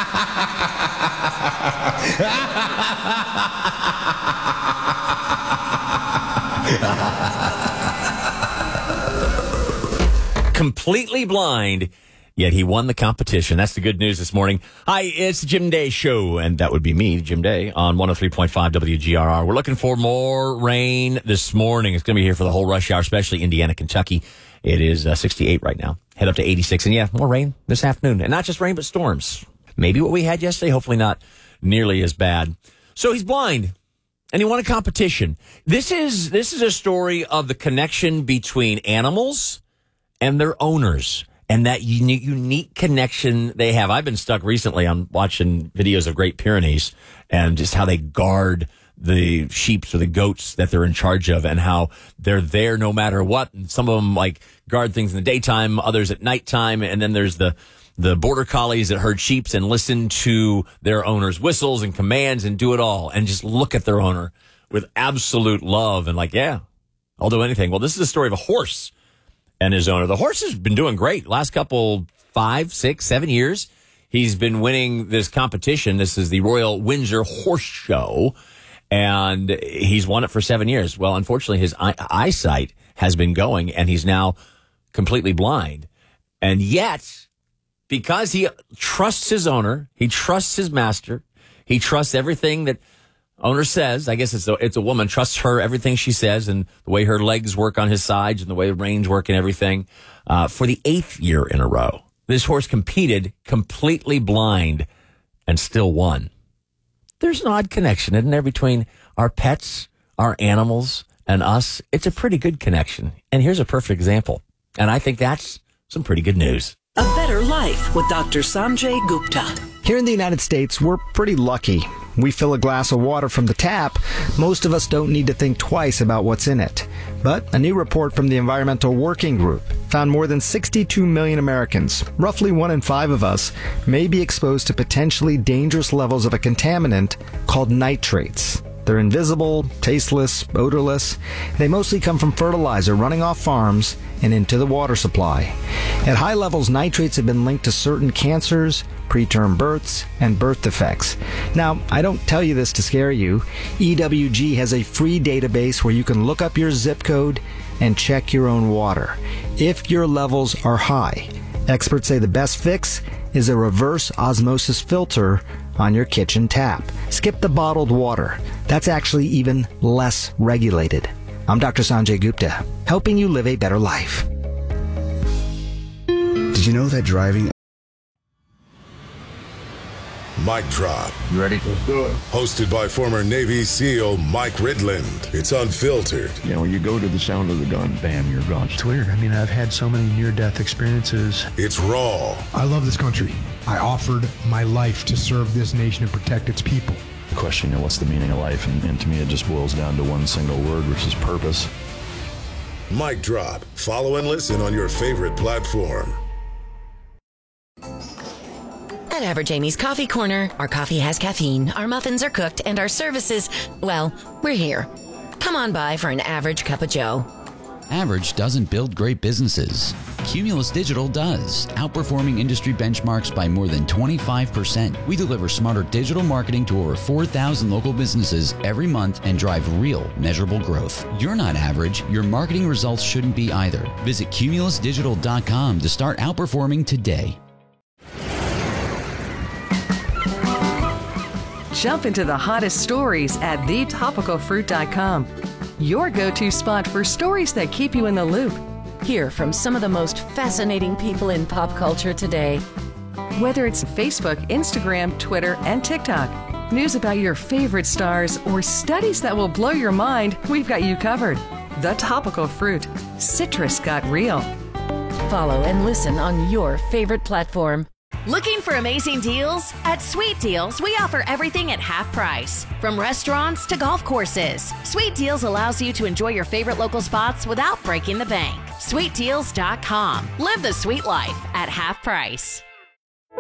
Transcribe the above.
Completely blind, yet he won the competition. That's the good news this morning. Hi, it's the Jim Day Show, and that would be me, Jim Day, on 103.5 WGRR. We're looking for more rain this morning. It's going to be here for the whole rush hour, especially Indiana, Kentucky. It is 68 right now. Head up to 86, and yeah, more rain this afternoon. And not just rain, but storms. Maybe what we had yesterday, hopefully not nearly as bad. So he's blind, and he won a competition. This is a story of the connection between animals and their owners, and that unique connection they have. I've been stuck recently on watching videos of Great Pyrenees and just how they guard the sheep or the goats that they're in charge of, and how they're there no matter what. And some of them like guard things in the daytime, others at nighttime. And then there's the border collies that herd sheep and listen to their owner's whistles and commands and do it all and just look at their owner with absolute love and like, yeah, I'll do anything. Well, this is the story of a horse and his owner. The horse has been doing great. Last couple 5, 6, 7 years, he's been winning this competition. This is the Royal Windsor Horse Show, and he's won it for 7 years. Well, unfortunately, his eyesight has been going, and he's now completely blind. And yet, because he trusts his owner, he trusts his master, he trusts everything that owner says, I guess it's a woman, trusts her, everything she says, and the way her legs work on his sides and the way the reins work and everything. For the 8th year in a row, this horse competed completely blind and still won. There's an odd connection, isn't there, between our pets, our animals, and us? It's a pretty good connection. And here's a perfect example. And I think that's some pretty good news. A Better Life with Dr. Sanjay Gupta. Here in the United States, we're pretty lucky. We fill a glass of water from the tap. Most of us don't need to think twice about what's in it. But a new report from the Environmental Working Group found more than 62 million Americans, roughly 1 in 5 of us, may be exposed to potentially dangerous levels of a contaminant called nitrates. They're invisible, tasteless, odorless. They mostly come from fertilizer running off farms and into the water supply. At high levels, nitrates have been linked to certain cancers, preterm births, and birth defects. Now, I don't tell you this to scare you. EWG has a free database where you can look up your zip code and check your own water. If your levels are high, experts say the best fix is a reverse osmosis filter on your kitchen tap. Skip the bottled water. That's actually even less regulated. I'm Dr. Sanjay Gupta, helping you live a better life. Did you know that driving... Mic Drop. You ready? Let's do it. Hosted by former Navy SEAL Mike Ridland. It's unfiltered. You know, you go to the sound of the gun, bam, you're gone. It's weird. I mean, I've had so many near-death experiences. It's raw. I love this country. I offered my life to serve this nation and protect its people. The question, you know, what's the meaning of life? And to me, it just boils down to one single word, which is purpose. Mic Drop. Follow and listen on your favorite platform. At Average Amy's Coffee Corner, our coffee has caffeine, our muffins are cooked, and our services, well, we're here. Come on by for an average cup of joe. Average doesn't build great businesses. Cumulus Digital does, outperforming industry benchmarks by more than 25%. We deliver smarter digital marketing to over 4,000 local businesses every month and drive real, measurable growth. You're not average. Your marketing results shouldn't be either. Visit cumulusdigital.com to start outperforming today. Jump into the hottest stories at thetopicalfruit.com. Your go-to spot for stories that keep you in the loop. Hear from some of the most fascinating people in pop culture today. Whether it's Facebook, Instagram, Twitter, and TikTok, news about your favorite stars, or studies that will blow your mind, we've got you covered. The Topical Fruit. Citrus got real. Follow and listen on your favorite platform. Looking for amazing deals? At Sweet Deals, we offer everything at half price. From restaurants to golf courses, Sweet Deals allows you to enjoy your favorite local spots without breaking the bank. SweetDeals.com. Live the sweet life at half price.